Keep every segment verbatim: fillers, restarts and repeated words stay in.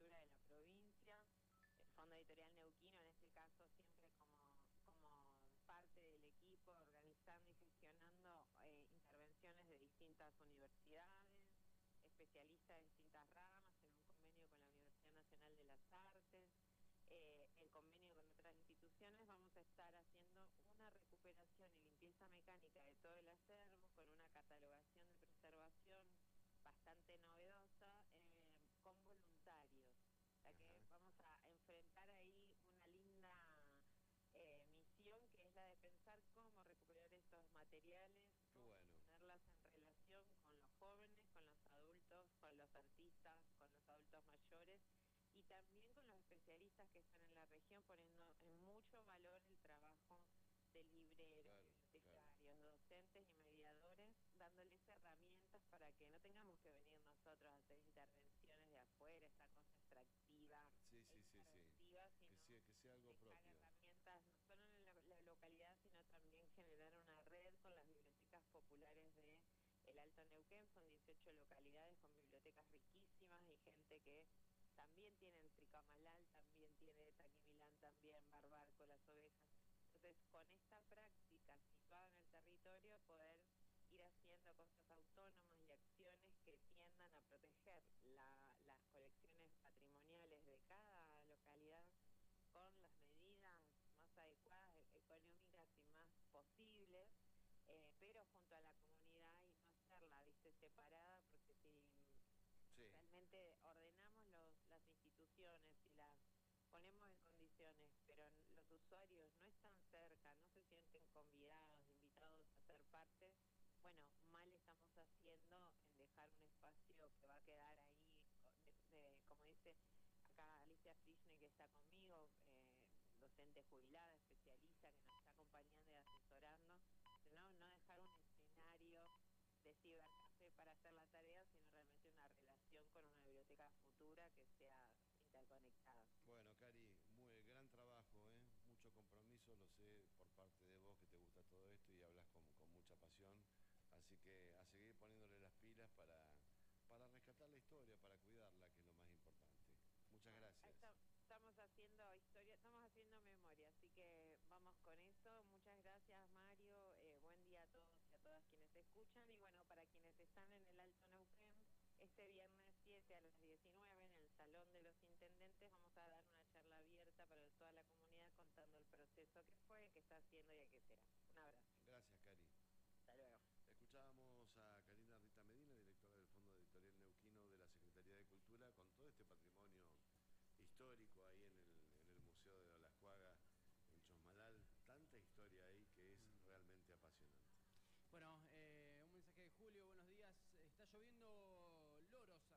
Cultura de la provincia, el Fondo Editorial Neuquino, en este caso siempre como, como parte del equipo, organizando y gestionando eh, intervenciones de distintas universidades, especialistas de distintas ramas, en un convenio con la Universidad Nacional de las Artes, eh, el convenio con otras instituciones. Vamos a estar haciendo una recuperación y limpieza mecánica de todo el acervo, con una catalogación de preservación bastante novedosa, eh, con voluntarios. O sea que vamos a enfrentar ahí una linda eh, misión, que es la de pensar cómo recuperar estos materiales, Qué cómo bueno. ponerlas en relación con los jóvenes, con los adultos, con los artistas, con los adultos mayores y también con los especialistas que están en la región, poniendo en mucho valor el trabajo de libreros, Claro, bibliotecarios, docentes y mediadores, dándoles herramientas para que no tengamos que venir nosotros a hacer intervenciones de afuera, esa cosa extractiva sí, e sí, sí, sí. interventiva, Que sino sea, que sea algo dejar propio. herramientas no solo en la, la localidad, sino también generar una red con las bibliotecas populares de el Alto Neuquén. Son dieciocho localidades con bibliotecas riquísimas y gente que también tiene Tricamalal, también tiene Taquimilán, también Barbarco, Las Ovejas. Entonces, con esta práctica situada en el territorio, poder ir haciendo cosas autónomas y acciones que tiendan a proteger la, las colecciones patrimoniales de cada localidad con las medidas más adecuadas, económicas y más posibles, eh, pero junto a la comunidad, y no hacerla, viste, separada, porque si Sí. realmente ordenamos los, las instituciones y las ponemos en condiciones, pero los usuarios no están cerca, no se sienten convidados, invitados a ser parte, bueno, mal estamos haciendo en dejar un espacio que va a quedar ahí, de, de, como dice acá Alicia Frischne, que está conmigo, eh, docente jubilada, especialista, que nos está acompañando y asesorando, no, no dejar un escenario de cibercafé para hacer la tarea, sino realmente una relación con una biblioteca futura que sea interconectada. Bueno, Cari, muy gran trabajo, ¿eh? Mucho compromiso, lo sé por parte de vos, que te gusta todo esto y hablas con, con mucha pasión. Así que a seguir poniéndole las pilas para, para rescatar la historia, para cuidarla, que es lo más importante. Muchas Bueno, gracias. está, estamos haciendo historia, estamos haciendo memoria, así que vamos con eso. Muchas gracias, Mario. Eh, buen día a todos y a todas quienes escuchan. Y bueno, para quienes están en el Alto Neuquén, este viernes siete a las diecinueve en el Salón de los Intendentes vamos a dar una charla abierta para toda la comunidad, contando el proceso que fue, que está haciendo y a qué será. Un abrazo. Gracias, Cari. Hasta luego. Escuchábamos a Karina Rita Medina, directora del Fondo Editorial Neuquino de la Secretaría de Cultura, con todo este patrimonio histórico ahí en el, en el Museo de Olascuaga, en Chosmalal. Tanta historia ahí que es Mm. realmente apasionante. Bueno, eh, un mensaje de Julio, buenos días. Está lloviendo loros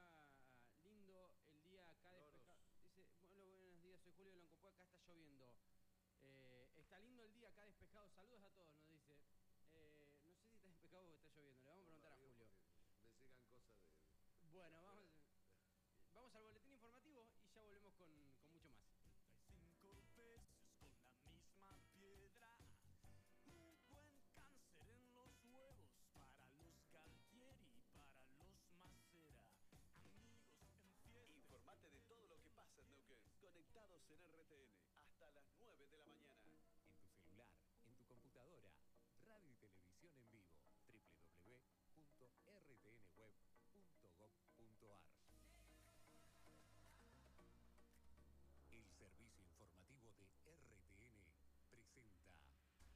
acá, lindo el día acá Loros. despejado. Dice, bueno, buenos días, soy Julio de Loncopué, acá está lloviendo. Eh, está lindo el día acá despejado, saludos a todos, nos dice. Eh, no sé si está despejado o está lloviendo, le vamos No, a preguntar a digo Julio. me sigan cosas de... Bueno, de vamos, vamos al boletín informativo y ya volvemos con, con mucho más. Cinco pesos con la misma piedra. Un buen cáncer en los huevos para los Galtieri, para los Macera. Amigos en fiesta. Informate de todo lo que pasa en Neuquén. Conectados en R T N hasta las nueve de la mañana. En tu celular, en tu computadora, radio y televisión en vivo. doble u doble u doble u punto r t n web punto gob punto a r. El servicio informativo de R T N presenta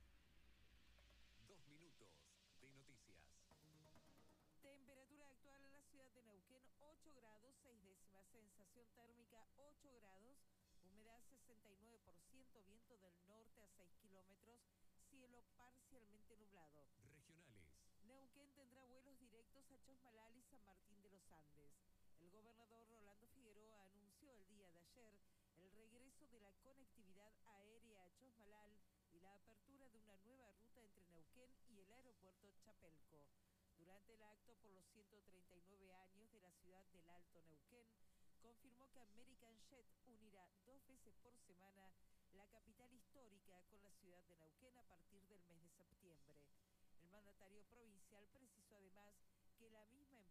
Dos minutos de noticias. Temperatura actual en la ciudad de Neuquén, ocho grados, seis décimas. Sensación térmica, ocho grados. Humedad sesenta y nueve por ciento, viento del norte a seis kilómetros. Cielo parcialmente nublado. Regionales. Neuquén tendrá vuelos directos a Chosmalal y San Martín de los Andes. El gobernador Rolando Figueroa anunció el día de ayer el regreso de la conectividad aérea a Chosmalal y la apertura de una nueva ruta entre Neuquén y el aeropuerto Chapelco. Durante el acto por los ciento treinta y nueve años de la ciudad del Alto Neuquén, confirmó que American Jet unirá dos veces por semana la capital histórica con la ciudad de Neuquén a partir del mes de septiembre. El mandatario provincial precisó además que la misma